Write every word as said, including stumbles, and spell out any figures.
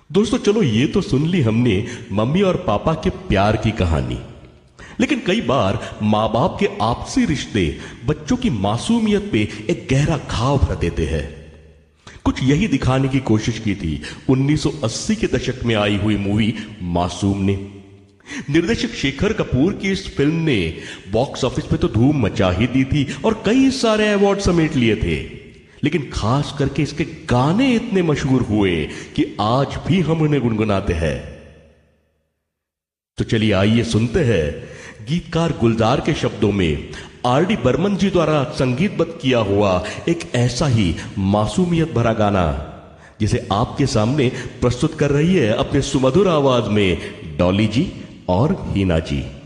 दोस्तों चलो ये तो सुन ली हमने मम्मी और पापा के प्यार की कहानी, लेकिन कई बार माँ बाप के आपसी रिश्ते बच्चों की मासूमियत पे एक गहरा घाव भर देते हैं। कुछ यही दिखाने की कोशिश की थी उन्नीस सौ अस्सी के दशक में आई हुई मूवी मासूम ने। निर्देशक शेखर कपूर की इस फिल्म ने बॉक्स ऑफिस पे तो धूम मचा ही दी थी और कई सारे अवार्ड समेट लिए थे, लेकिन खास करके इसके गाने इतने मशहूर हुए कि आज भी हम उन्हें गुनगुनाते हैं। तो चलिए आइए सुनते हैं गीतकार गुलजार के शब्दों में आर डी बर्मन जी द्वारा संगीतबद्ध किया हुआ एक ऐसा ही मासूमियत भरा गाना, जिसे आपके सामने प्रस्तुत कर रही है अपने सुमधुर आवाज में डॉली जी और हीना जी।